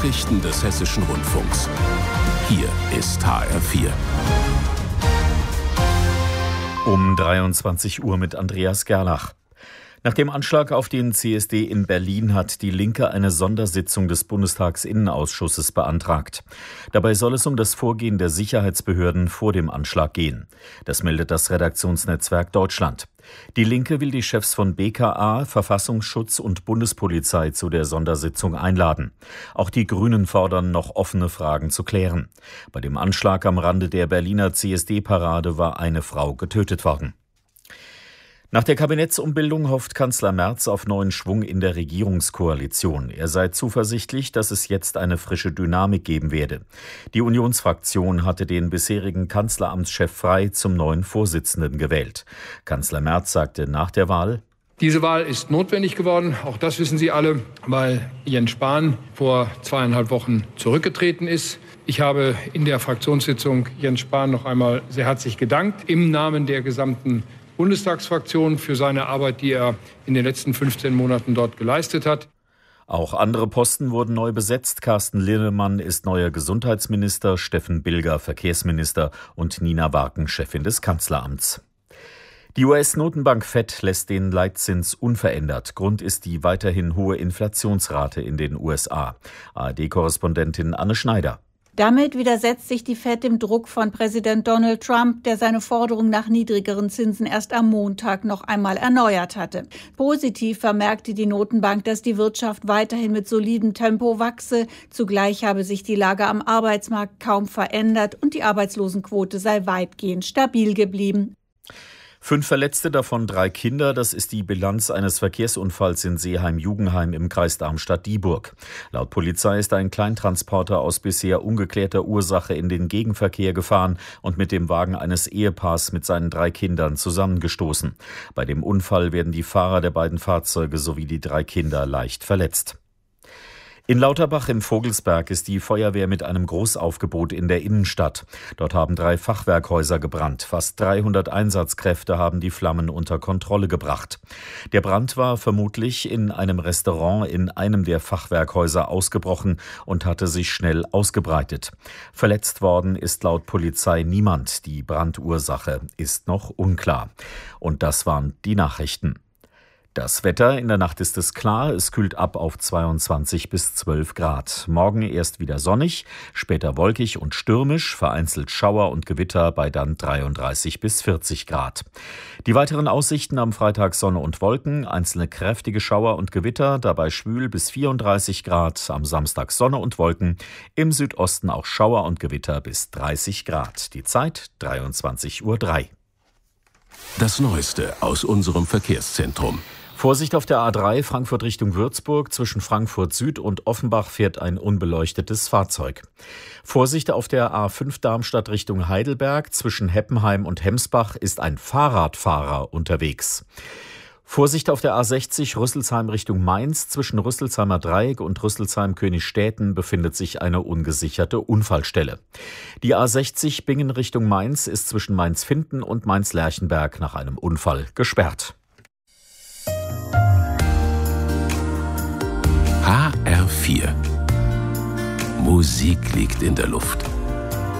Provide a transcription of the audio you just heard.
Nachrichten des Hessischen Rundfunks. Hier ist HR4. Um 23 Uhr mit Andreas Gerlach. Nach dem Anschlag auf den CSD in Berlin hat die Linke eine Sondersitzung des Bundestagsinnenausschusses beantragt. Dabei soll es um das Vorgehen der Sicherheitsbehörden vor dem Anschlag gehen. Das meldet das Redaktionsnetzwerk Deutschland. Die Linke will die Chefs von BKA, Verfassungsschutz und Bundespolizei zu der Sondersitzung einladen. Auch die Grünen fordern, noch offene Fragen zu klären. Bei dem Anschlag am Rande der Berliner CSD-Parade war eine Frau getötet worden. Nach der Kabinettsumbildung hofft Kanzler Merz auf neuen Schwung in der Regierungskoalition. Er sei zuversichtlich, dass es jetzt eine frische Dynamik geben werde. Die Unionsfraktion hatte den bisherigen Kanzleramtschef Frey zum neuen Vorsitzenden gewählt. Kanzler Merz sagte nach der Wahl: Diese Wahl ist notwendig geworden, auch das wissen Sie alle, weil Jens Spahn vor 2,5 Wochen zurückgetreten ist. Ich habe in der Fraktionssitzung Jens Spahn noch einmal sehr herzlich gedankt, im Namen der gesamten Bundestagsfraktion für seine Arbeit, die er in den letzten 15 Monaten dort geleistet hat. Auch andere Posten wurden neu besetzt. Carsten Linnemann ist neuer Gesundheitsminister, Steffen Bilger Verkehrsminister und Nina Warken Chefin des Kanzleramts. Die US-Notenbank Fed lässt den Leitzins unverändert. Grund ist die weiterhin hohe Inflationsrate in den USA. ARD-Korrespondentin Anne Schneider. Damit widersetzt sich die Fed dem Druck von Präsident Donald Trump, der seine Forderung nach niedrigeren Zinsen erst am Montag noch einmal erneuert hatte. Positiv vermerkte die Notenbank, dass die Wirtschaft weiterhin mit solidem Tempo wachse. Zugleich habe sich die Lage am Arbeitsmarkt kaum verändert und die Arbeitslosenquote sei weitgehend stabil geblieben. 5 Verletzte, davon 3 Kinder. Das ist die Bilanz eines Verkehrsunfalls in Seeheim-Jugenheim im Kreis Darmstadt-Dieburg. Laut Polizei ist ein Kleintransporter aus bisher ungeklärter Ursache in den Gegenverkehr gefahren und mit dem Wagen eines Ehepaars mit seinen 3 Kindern zusammengestoßen. Bei dem Unfall werden die Fahrer der beiden Fahrzeuge sowie die 3 Kinder leicht verletzt. In Lauterbach im Vogelsberg ist die Feuerwehr mit einem Großaufgebot in der Innenstadt. Dort haben 3 Fachwerkhäuser gebrannt. Fast 300 Einsatzkräfte haben die Flammen unter Kontrolle gebracht. Der Brand war vermutlich in einem Restaurant in einem der Fachwerkhäuser ausgebrochen und hatte sich schnell ausgebreitet. Verletzt worden ist laut Polizei niemand. Die Brandursache ist noch unklar. Und das waren die Nachrichten. Das Wetter: in der Nacht ist es klar, es kühlt ab auf 22 bis 12 Grad. Morgen erst wieder sonnig, später wolkig und stürmisch, vereinzelt Schauer und Gewitter bei dann 33 bis 40 Grad. Die weiteren Aussichten: am Freitag Sonne und Wolken, einzelne kräftige Schauer und Gewitter, dabei schwül bis 34 Grad. Am Samstag Sonne und Wolken, im Südosten auch Schauer und Gewitter bis 30 Grad. Die Zeit 23:03 Uhr. Das Neueste aus unserem Verkehrszentrum. Vorsicht auf der A3 Frankfurt Richtung Würzburg. Zwischen Frankfurt Süd und Offenbach fährt ein unbeleuchtetes Fahrzeug. Vorsicht auf der A5 Darmstadt Richtung Heidelberg. Zwischen Heppenheim und Hemsbach ist ein Fahrradfahrer unterwegs. Vorsicht auf der A60 Rüsselsheim Richtung Mainz. Zwischen Rüsselsheimer Dreieck und Rüsselsheim-Königsstädten befindet sich eine ungesicherte Unfallstelle. Die A60 Bingen Richtung Mainz ist zwischen Mainz-Finden und Mainz-Lerchenberg nach einem Unfall gesperrt. HR4. Musik liegt in der Luft.